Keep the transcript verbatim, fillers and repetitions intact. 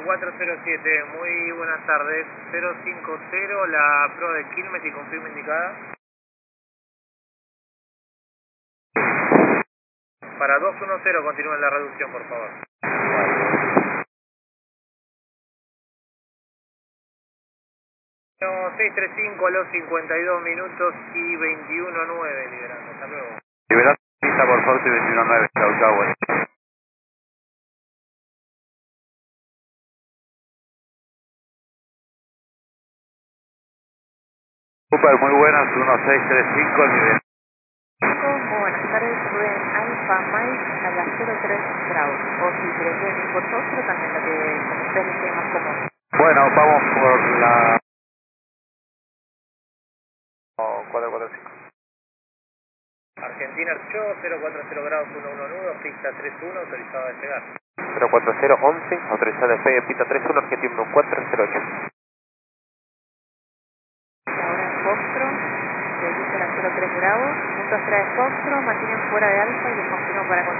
cuatro cero siete, muy buenas tardes. cero cinco cero, la prueba de Quilmes y confirma indicada. Para dos uno cero continúen la reducción, por favor. No, seis tres cinco a los cincuenta y dos minutos y veintiuno nueve, liberando. Hasta luego. Liberando pista por Forte veintiuno nueve, chau chau. Bueno. Super, muy buenas, uno seis tres cinco, nivel. Muy buenas tardes, Rubén Alfa Mike a las cero tres grados. O si prefieren ir por otro, también lo que como ustedes les quede más cómodo. Bueno, vamos por la cuatro cuatro cinco. Argentina ocho, cero cuatro cero grados uno uno nudo, pista tres uno, autorizado a despegar. cero cuatro cero once, autorizado de despegue, pista tres uno, Argentina uno cuatro cero ocho. Ahora en Fostro, de a cero tres grados, punto extra de Fostro, mantienen fuera de Alfa y les confirmo para